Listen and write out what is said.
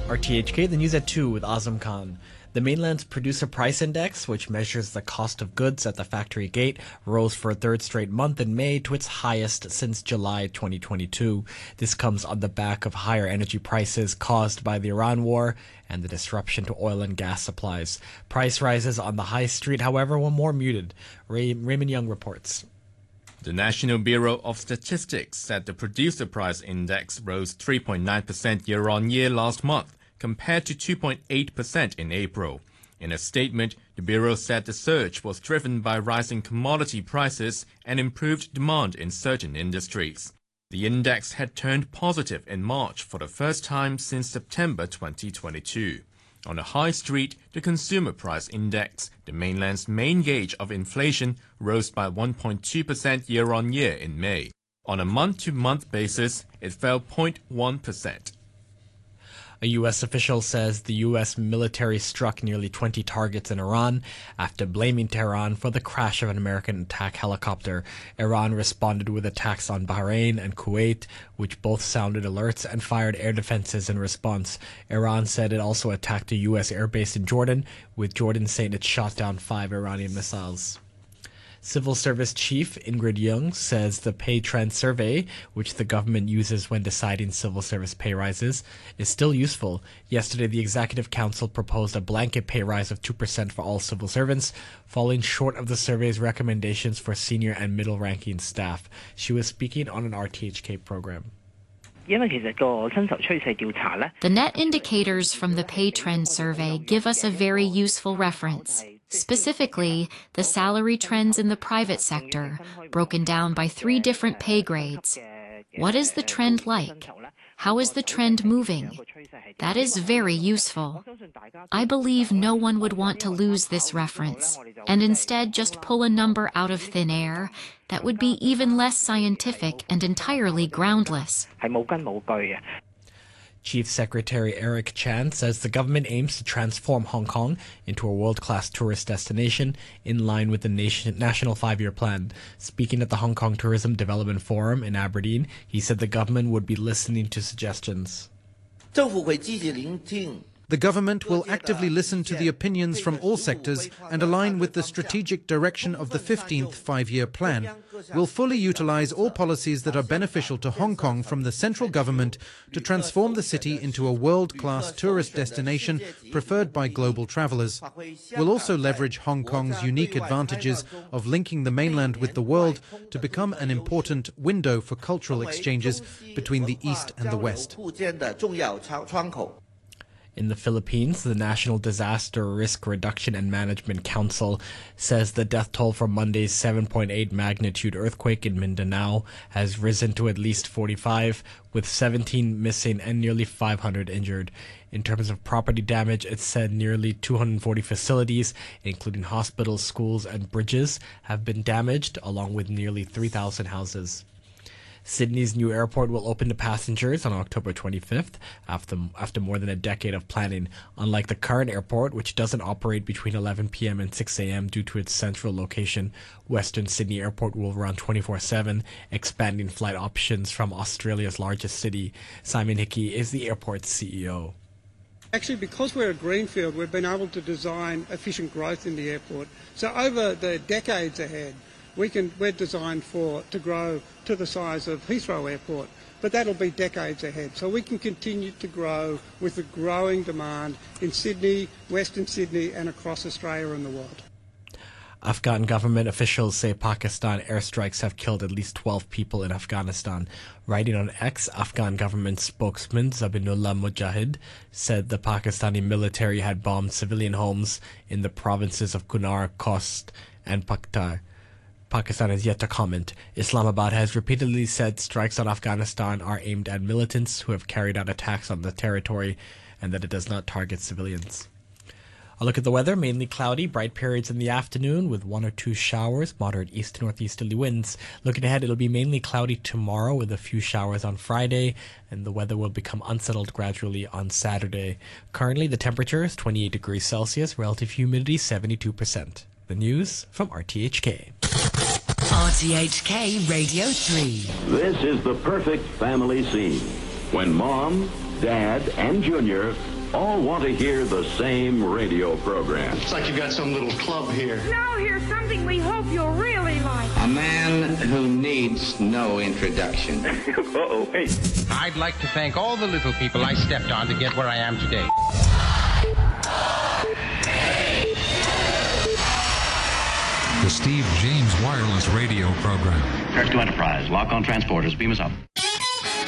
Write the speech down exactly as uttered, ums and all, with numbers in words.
R T H K, the news at two with Azam Khan. The mainland's producer price index, which measures the cost of goods at the factory gate, rose for a third straight month in May to its highest since July twenty twenty-two. This comes on the back of higher energy prices caused by the Iran war and the disruption to oil and gas supplies. Price rises on the high street, however, were more muted. Ray- Raymond Young reports. The National Bureau of Statistics said the producer price index rose three point nine percent year-on-year last month, compared to two point eight percent in April. In a statement, the Bureau said the surge was driven by rising commodity prices and improved demand in certain industries. The index had turned positive in March for the first time since September twenty twenty-two. On the high street, the consumer price index, the mainland's main gauge of inflation, rose by one point two percent year-on-year in May. On a month-to-month basis, it fell zero point one percent. A U S official says the U S military struck nearly twenty targets in Iran after blaming Tehran for the crash of an American attack helicopter. Iran responded with attacks on Bahrain and Kuwait, which both sounded alerts and fired air defenses in response. Iran said it also attacked a U S airbase in Jordan, with Jordan saying it shot down five Iranian missiles. Civil Service Chief Ingrid Young says the pay trend survey, which the government uses when deciding civil service pay rises, is still useful. Yesterday, the Executive Council proposed a blanket pay rise of two percent for all civil servants, falling short of the survey's recommendations for senior and middle-ranking staff. She was speaking on an R T H K program. The net indicators from the pay trend survey give us a very useful reference. Specifically, the salary trends in the private sector, broken down by three different pay grades. What is the trend like? How is the trend moving? That is very useful. I believe no one would want to lose this reference, and instead just pull a number out of thin air that would be even less scientific and entirely groundless. Chief Secretary Eric Chan says the government aims to transform Hong Kong into a world-class tourist destination in line with the nation, National Five-Year Plan. Speaking at the Hong Kong Tourism Development Forum in Aberdeen, he said the government would be listening to suggestions. The government will actively listen to the opinions from all sectors and align with the strategic direction of the fifteenth Five-Year Plan. We'll fully utilize all policies that are beneficial to Hong Kong from the central government to transform the city into a world-class tourist destination preferred by global travelers. We'll also leverage Hong Kong's unique advantages of linking the mainland with the world to become an important window for cultural exchanges between the East and the West. In the Philippines, the National Disaster Risk Reduction and Management Council says the death toll from Monday's seven point eight magnitude earthquake in Mindanao has risen to at least forty-five, with seventeen missing and nearly five hundred injured. In terms of property damage, it said nearly two hundred forty facilities, including hospitals, schools, and bridges, have been damaged, along with nearly three thousand houses. Sydney's new airport will open to passengers on October twenty-fifth after after more than a decade of planning. Unlike the current airport, which doesn't operate between eleven p.m. and six a.m. due to its central location, Western Sydney Airport will run twenty-four seven, expanding flight options from Australia's largest city. Simon Hickey is the airport's C E O. Actually, because we're a greenfield, we've been able to design efficient growth in the airport. So over the decades ahead, We can, we're designed for to grow to the size of Heathrow Airport, but that'll be decades ahead. So we can continue to grow with the growing demand in Sydney, Western Sydney, and across Australia and the world. Afghan government officials say Pakistan airstrikes have killed at least twelve people in Afghanistan. Writing on X, Afghan government spokesman Zabinullah Mujahid said the Pakistani military had bombed civilian homes in the provinces of Kunar, Khost, and Paktar. Pakistan has yet to comment. Islamabad has repeatedly said strikes on Afghanistan are aimed at militants who have carried out attacks on the territory and that it does not target civilians. A look at the weather, mainly cloudy, bright periods in the afternoon with one or two showers, moderate east to northeasterly winds. Looking ahead, it'll be mainly cloudy tomorrow with a few showers on Friday, and the weather will become unsettled gradually on Saturday. Currently, the temperature is twenty-eight degrees Celsius, relative humidity seventy-two percent. The news from R T H K. R T H K Radio three. This is the perfect family scene when Mom, Dad, and Junior all want to hear the same radio program. It's like you've got some little club here. Now here's something we hope you'll really like. A man who needs no introduction. Uh-oh, hey. I'd like to thank all the little people I stepped on to get where I am today. The Steve James Wireless Radio Program. First to Enterprise. Lock on transporters. Beam us up.